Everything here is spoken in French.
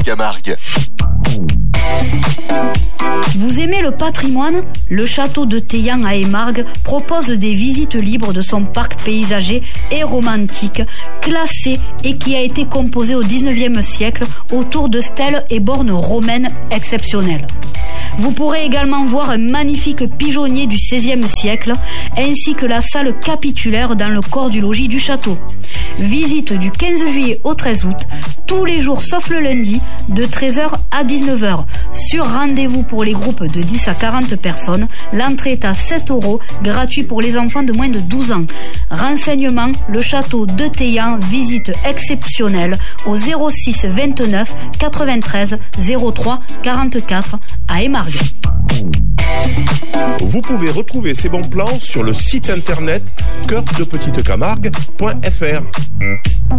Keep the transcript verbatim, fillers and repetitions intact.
Camargue. Vous aimez le patrimoine ? Le château de Théian à Émargues propose des visites libres de son parc paysager et romantique, classé et qui a été composé au dix-neuvième siècle autour de stèles et bornes romaines exceptionnelles. Vous pourrez également voir un magnifique pigeonnier du seizième siècle, ainsi que la salle capitulaire dans le corps du logis du château. Visite du quinze juillet au treize août, tous les jours sauf le lundi, de treize heures à dix-neuf heures. Sur rendez-vous pour les groupes de dix à quarante personnes, l'entrée est à sept euros, gratuit pour les enfants de moins de douze ans. Renseignements, le château de Théian, visite exceptionnelle au zéro six vingt-neuf quatre-vingt-treize zéro trois quarante-quatre à Émargues. Vous pouvez retrouver ces bons plans sur le site internet cœur de petite camargue point f r.